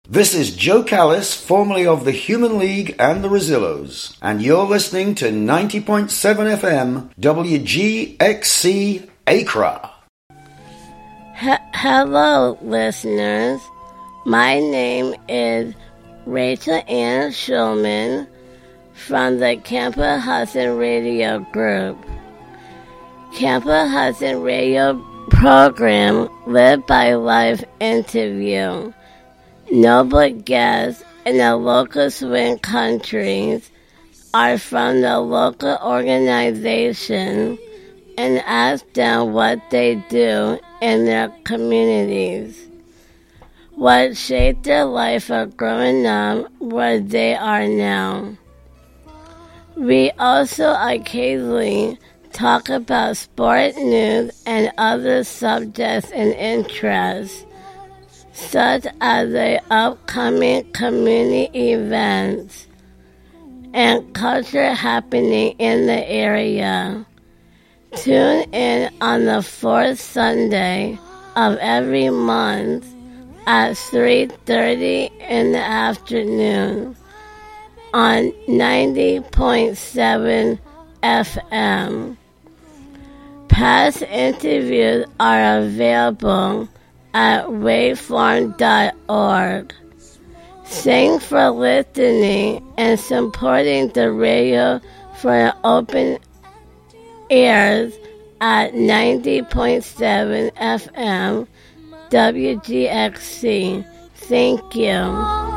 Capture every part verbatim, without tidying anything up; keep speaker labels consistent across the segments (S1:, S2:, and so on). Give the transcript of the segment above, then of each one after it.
S1: This is Joe Callis, formerly of the Human League and the Rosillos, and you're listening to ninety point seven F M W G X C Accra.
S2: H- Hello, listeners. My name is Rachel Ann Schulman from the Camper Hudson Radio Group. Camper Hudson Radio program Live by Life interview. Noble guests in the local swing countries are from the local organization and ask them what they do in their communities, what shaped their life of growing up where they are now. We also occasionally talk about sport news and other subjects and interests, such as the upcoming community events and culture happening in the area. Tune in on the fourth Sunday of every month at three thirty in the afternoon on ninety point seven F M. Past interviews are available at waveform dot org. Thanks for listening and supporting the radio for open ears at ninety point seven F M W G X C. Thank you.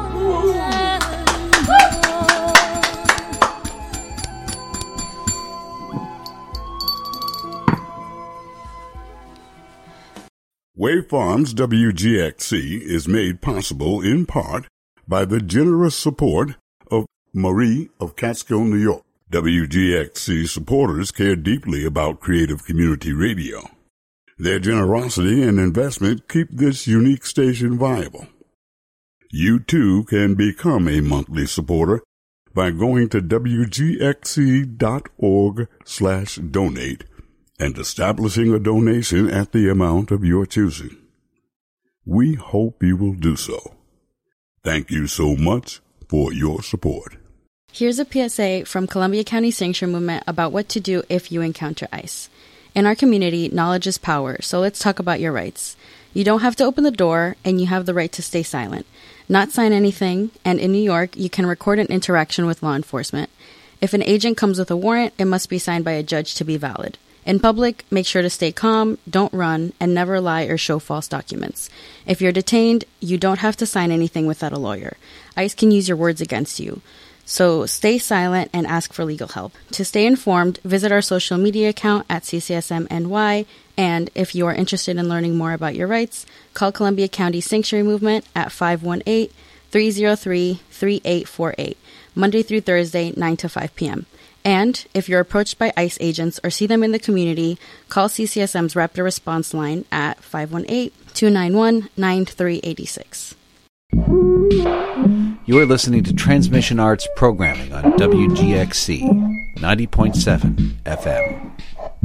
S3: Waveforms W G X C is made possible in part by the generous support of Marie of Catskill, New York. W G X C supporters care deeply about creative community radio. Their generosity and investment keep this unique station viable. You too can become a monthly supporter by going to W G X C dot org slash donate and establishing a donation at the amount of your choosing. We hope you will do so. Thank you so much for your support.
S4: Here's a P S A from Columbia County Sanctuary Movement about what to do if you encounter ICE. In our community, knowledge is power, so let's talk about your rights. You don't have to open the door, and you have the right to stay silent, not sign anything, and in New York, you can record an interaction with law enforcement. If an agent comes with a warrant, it must be signed by a judge to be valid. In public, make sure to stay calm, don't run, and never lie or show false documents. If you're detained, you don't have to sign anything without a lawyer. ICE can use your words against you. So stay silent and ask for legal help. To stay informed, visit our social media account at C C S M N Y, and if you are interested in learning more about your rights, call Columbia County Sanctuary Movement at five one eight, three zero three, three eight four eight, Monday through Thursday, nine to five p.m. And if you're approached by ICE agents or see them in the community, call C C S M's Rapid Response Line at five one eight, two nine one, nine three eight six.
S5: You are listening to Transmission Arts Programming on W G X C ninety point seven F M.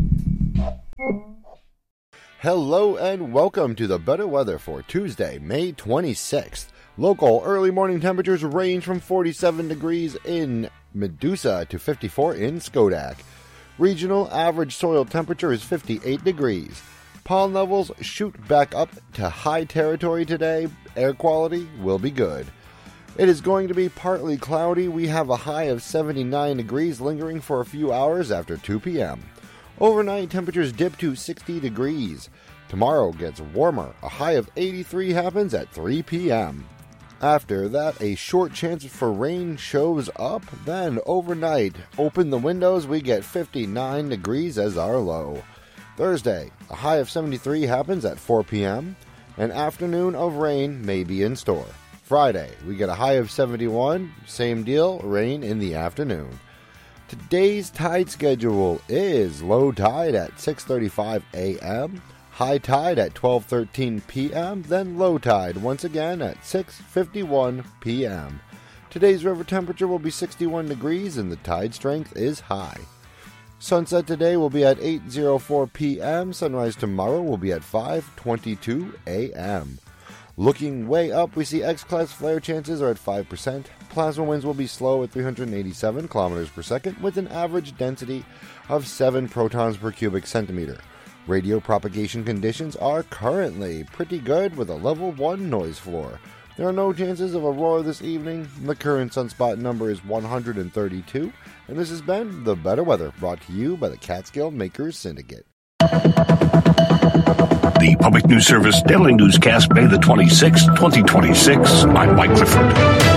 S6: Hello and welcome to the better weather for Tuesday, May twenty-sixth. Local early morning temperatures range from forty-seven degrees in Medusa to fifty-four in Schodack. Regional average soil temperature is fifty-eight degrees. Pollen levels shoot back up to high territory today. Air quality will be good. It is going to be partly cloudy. We have a high of seventy-nine degrees lingering for a few hours after two p.m. Overnight temperatures dip to sixty degrees. Tomorrow gets warmer. A high of eighty-three happens at three p.m. After that, a short chance for rain shows up. Then overnight, open the windows, we get fifty-nine degrees as our low. Thursday, a high of seventy-three happens at four p.m. An afternoon of rain may be in store. Friday, we get a high of seventy-one. Same deal, rain in the afternoon. Today's tide schedule is low tide at six thirty-five a.m., high tide at twelve thirteen p.m., then low tide once again at six fifty-one p.m. Today's river temperature will be sixty-one degrees and the tide strength is high. Sunset today will be at eight oh four p.m. Sunrise tomorrow will be at five twenty-two a.m. Looking way up, we see X-class flare chances are at five percent. Plasma winds will be slow at three hundred eighty-seven kilometers per second with an average density of seven protons per cubic centimeter. Radio propagation conditions are currently pretty good with a level one noise floor. There are no chances of aurora this evening. The current sunspot number is one hundred thirty-two. And this has been The Better Weather, brought to you by the Catskill Makers Syndicate.
S7: The Public News Service Daily Newscast, May the twenty-sixth, twenty twenty-six. I'm Mike Clifford.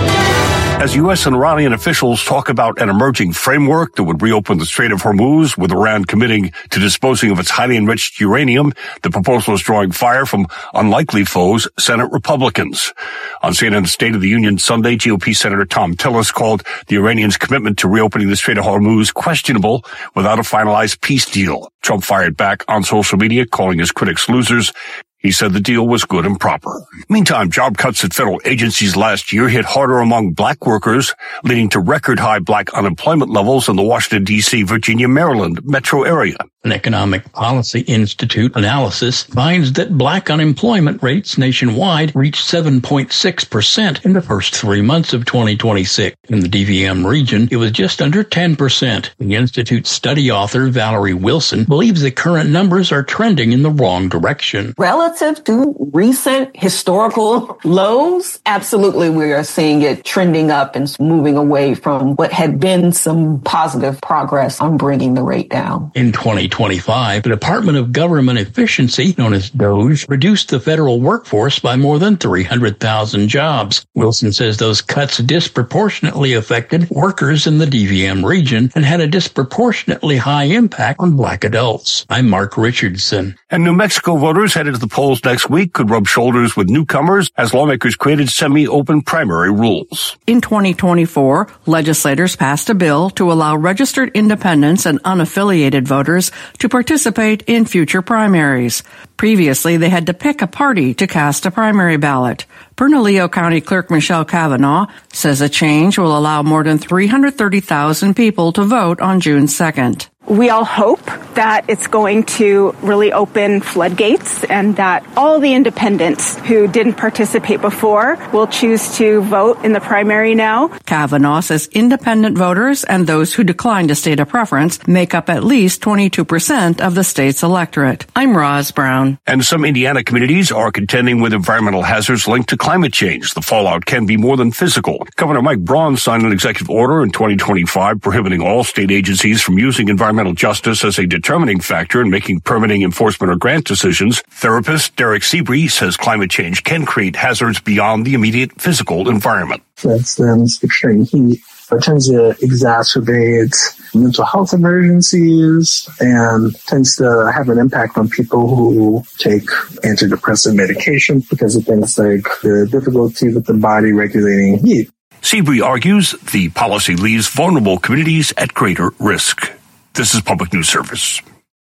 S7: As U S and Iranian officials talk about an emerging framework that would reopen the Strait of Hormuz, with Iran committing to disposing of its highly enriched uranium, the proposal is drawing fire from unlikely foes, Senate Republicans. On C N N's State of the Union Sunday, G O P Senator Tom Tillis called the Iranians' commitment to reopening the Strait of Hormuz questionable without a finalized peace deal. Trump fired back on social media, calling his critics losers. He said the deal was good and proper. Meantime, job cuts at federal agencies last year hit harder among black workers, leading to record-high black unemployment levels in the Washington, D C, Virginia, Maryland metro area.
S8: An Economic Policy Institute analysis finds that black unemployment rates nationwide reached seven point six percent in the first three months of twenty twenty-six. In the D V M region, it was just under ten percent. The Institute's study author, Valerie Wilson, believes the current numbers are trending in the wrong direction.
S9: Relative to recent historical lows, absolutely we are seeing it trending up and moving away from what had been some positive progress on bringing the rate down.
S8: In twenty twenty-five, the Department of Government Efficiency, known as DOGE, reduced the federal workforce by more than three hundred thousand jobs. Wilson says those cuts disproportionately affected workers in the D V M region and had a disproportionately high impact on black adults. I'm Mark Richardson.
S7: And New Mexico voters headed to the polls next week could rub shoulders with newcomers as lawmakers created semi-open primary rules.
S10: In twenty twenty-four, legislators passed a bill to allow registered independents and unaffiliated voters to participate in future primaries. Previously, they had to pick a party to cast a primary ballot. Bernalillo County Clerk Michelle Kavanaugh says a change will allow more than three hundred thirty thousand people to vote on June second.
S11: We all hope that it's going to really open floodgates and that all the independents who didn't participate before will choose to vote in the primary now.
S10: Kavanaugh says independent voters and those who decline to state a preference make up at least twenty-two percent of the state's electorate. I'm Roz Brown.
S7: And some Indiana communities are contending with environmental hazards linked to climate change. The fallout can be more than physical. Governor Mike Braun signed an executive order in twenty twenty-five prohibiting all state agencies from using environmental justice as a determining factor in making permitting, enforcement, or grant decisions. Therapist Derek Seabree says climate change can create hazards beyond the immediate physical environment.
S12: For instance, extreme heat tends to exacerbate mental health emergencies and tends to have an impact on people who take antidepressant medication because of things like the difficulty with the body regulating heat.
S7: Seabree argues the policy leaves vulnerable communities at greater risk. This is Public News Service.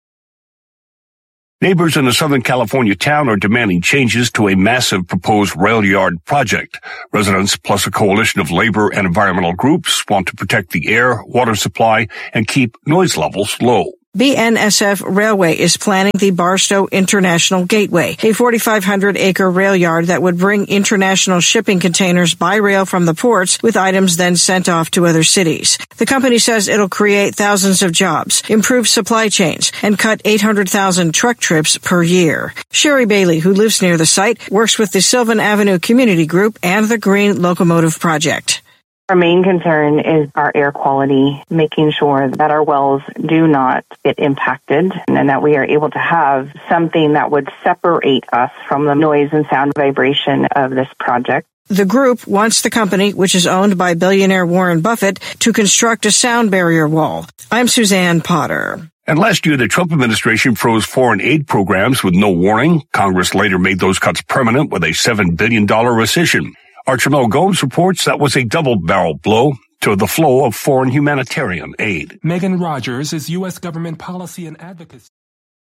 S7: Neighbors in a Southern California town are demanding changes to a massive proposed rail yard project. Residents, plus a coalition of labor and environmental groups, want to protect the air, water supply, and keep noise levels low.
S13: B N S F Railway is planning the Barstow International Gateway, a forty-five hundred acre rail yard that would bring international shipping containers by rail from the ports with items then sent off to other cities. The company says it'll create thousands of jobs, improve supply chains, and cut eight hundred thousand truck trips per year. Sherry Bailey, who lives near the site, works with the Sylvan Avenue Community Group and the Green Locomotive Project.
S14: Our main concern is our air quality, making sure that our wells do not get impacted and that we are able to have something that would separate us from the noise and sound vibration of this project.
S13: The group wants the company, which is owned by billionaire Warren Buffett, to construct a sound barrier wall. I'm Suzanne Potter.
S7: And last year, the Trump administration froze foreign aid programs with no warning. Congress later made those cuts permanent with a seven billion dollars rescission. Archimel Gomes reports that was a double-barrel blow to the flow of foreign humanitarian aid.
S15: Megan Rogers is U S government policy and advocacy.